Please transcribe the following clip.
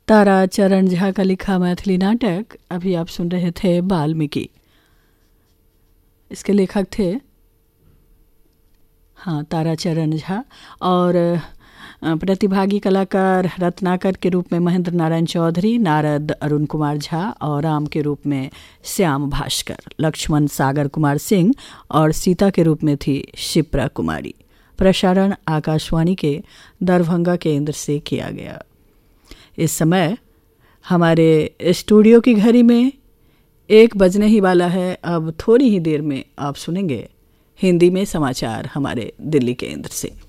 ताराचरण झा का लिखा मैथिली नाटक अभी आप सुन रहे थे वाल्मीकि। इसके लेखक थे ताराचरण झा और प्रतिभागी कलाकार रत्नाकर के रूप में महेंद्र नारायण चौधरी, नारद अरुण कुमार झा और राम के रूप में श्याम भास्कर, लक्ष्मण सागर कुमार सिंह और सीता के रूप में थी शिप्रा कुमारी। प्रसारण आकाशवाणी के दरभंगा केंद्र से किया गया। इस समय हमारे स्टूडियो की घड़ी में 1 बजने ही वाला है। अब थोड़ी ही देर में आप सुनेंगे हिंदी में समाचार हमारे दिल्ली केंद्र से।